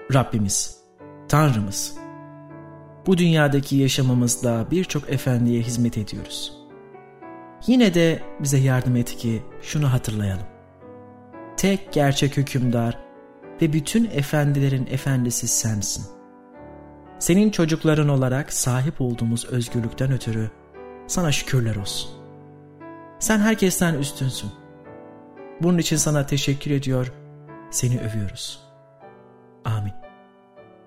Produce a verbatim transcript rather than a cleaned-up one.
Rabbimiz, Tanrımız, bu dünyadaki yaşamımızda birçok efendiye hizmet ediyoruz. Yine de bize yardım et ki şunu hatırlayalım. Tek gerçek hükümdar ve bütün efendilerin efendisi sensin. Senin çocukların olarak sahip olduğumuz özgürlükten ötürü sana şükürler olsun. Sen herkesten üstünsün. Bunun için sana teşekkür ediyor, seni övüyoruz. Amin.